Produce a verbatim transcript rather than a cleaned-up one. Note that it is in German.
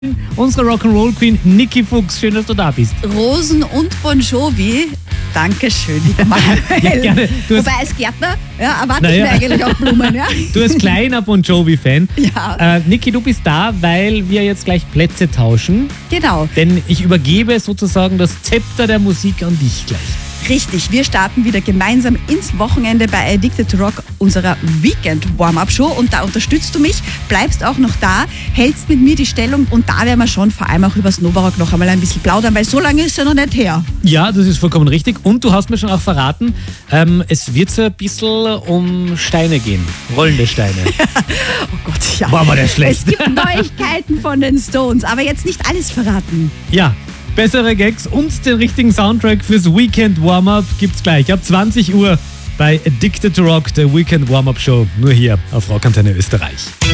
Unsere Rock'n'Roll Queen Niki Fuchs, schön, dass du da bist. Rosen und Bon Jovi, Dankeschön, lieber Manuel. Ja, gerne. Du hast- Wobei als Gärtner ja, erwarte Naja. ich mir eigentlich auch Blumen. Ja? Du als kleiner Bon Jovi-Fan. Ja. Äh, Niki, du bist da, weil wir jetzt gleich Plätze tauschen. Genau, Denn ich übergebe sozusagen das Zepter der Musik an dich gleich. richtig. Wir starten wieder gemeinsam ins Wochenende bei Addicted to Rock, unserer Weekend-Warm-Up-Show. Und da unterstützt du mich, bleibst auch noch da, hältst mit mir die Stellung. Und da werden wir schon vor allem auch über das Novarock noch einmal ein bisschen plaudern, weil so lange ist ja noch nicht her. Ja, das ist vollkommen richtig. Und du hast mir schon auch verraten, ähm, es wird so ein bisschen um Steine gehen. Rollende Steine. Oh Gott, ja. Boah, war der schlecht. Es gibt Neuigkeiten von den Stones, aber jetzt nicht alles verraten. Ja, bessere Gags und den richtigen Soundtrack fürs Weekend Warm-Up gibt's gleich ab zwanzig Uhr bei Addicted to Rock, der Weekend Warm-Up Show. Nur hier auf Rockantenne Österreich.